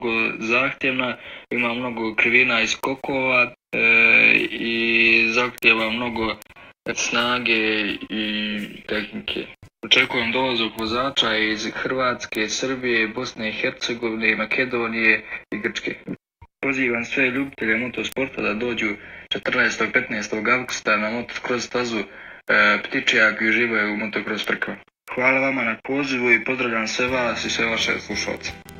zahtjevna, ima mnogo krivina i skokova i zahtjeva mnogo snage i tehnike. Očekujem dolazak vozača iz Hrvatske, Srbije, Bosne i Hercegovine, Makedonije i Grčke. Pozivam sve ljubitelje motosporta da dođu 14. i 15. avgusta na motocross stazu Ptičijak i uživaju u motocross trkama. Hvala vama na pozivu i pozdravljam sve vas i sve vaše slušalce.